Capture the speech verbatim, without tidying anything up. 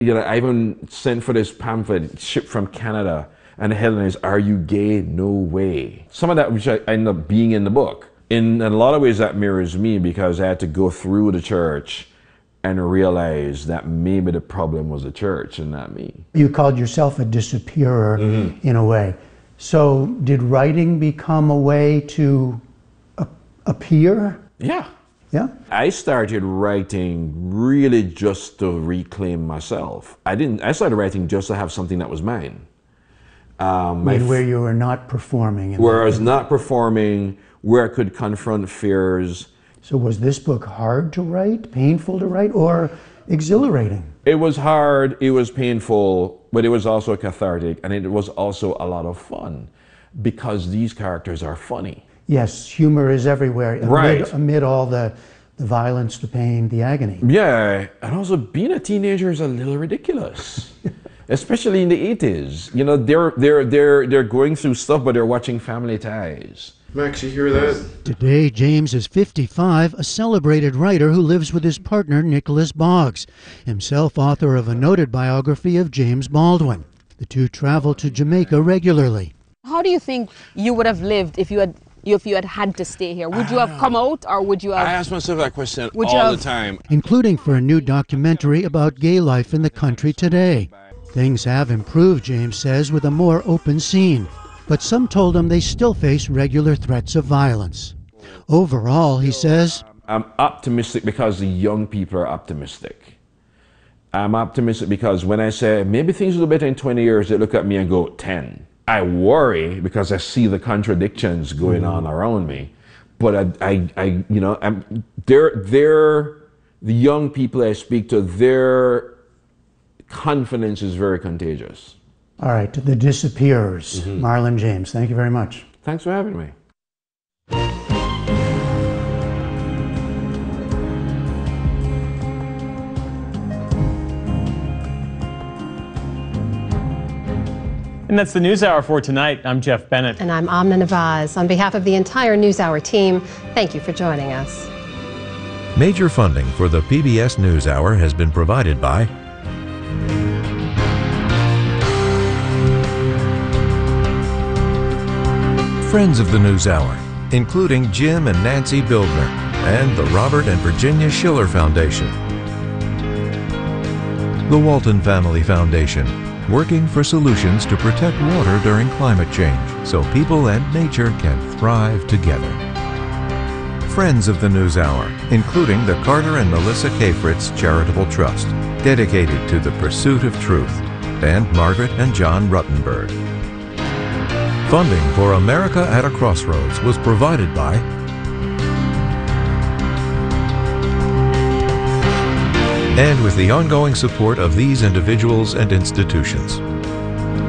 You know, I even sent for this pamphlet shipped from Canada, and the headline is, "Are you gay? No way." Some of that which I ended up being in the book. In a lot of ways that mirrors me, because I had to go through the church and realize that maybe the problem was the church and not me. You called yourself a disappearer mm-hmm. in a way. So did writing become a way to a- appear? Yeah. Yeah. I started writing really just to reclaim myself. I didn't. I started writing just to have something that was mine. Um, I mean, where you were not performing. Where I was not performing, where I could confront fears. So was this book hard to write, painful to write, or exhilarating? It was hard, it was painful, but it was also cathartic, and it was also a lot of fun, because these characters are funny. Yes, humor is everywhere, amid, right. amid all the, the violence, the pain, the agony. Yeah, and also being a teenager is a little ridiculous. Especially in the eighties. You know, they're, they're, they're, they're going through stuff, but they're watching Family Ties. Max, you hear that? Today, James is fifty-five, a celebrated writer who lives with his partner, Nicholas Boggs, himself author of a noted biography of James Baldwin. The two travel to Jamaica regularly. How do you think you would have lived if you had if you had had to stay here? Would you have come out, or would you have... I ask myself that question would all you have, the time. Including for a new documentary about gay life in the country today. Things have improved, James says, with a more open scene. But some told him they still face regular threats of violence. Overall, he says, I'm optimistic because the young people are optimistic. I'm optimistic because when I say maybe things will be better in twenty years, they look at me and go, ten. I worry because I see the contradictions going on around me. But I, I, I you know, I'm, they're, they're, the young people I speak to, their confidence is very contagious. All right, the disappearers, mm-hmm. Marlon James, thank you very much. Thanks for having me. And that's the NewsHour for tonight. I'm Jeff Bennett. And I'm Amna Nawaz. On behalf of the entire NewsHour team, thank you for joining us. Major funding for the P B S NewsHour has been provided by Friends of the NewsHour, including Jim and Nancy Bildner, and the Robert and Virginia Schiller Foundation. The Walton Family Foundation, working for solutions to protect water during climate change so people and nature can thrive together. Friends of the NewsHour, including the Carter and Melissa K. Fritz Charitable Trust, dedicated to the pursuit of truth, and Margaret and John Ruttenberg. Funding for America at a Crossroads was provided by and with the ongoing support of these individuals and institutions.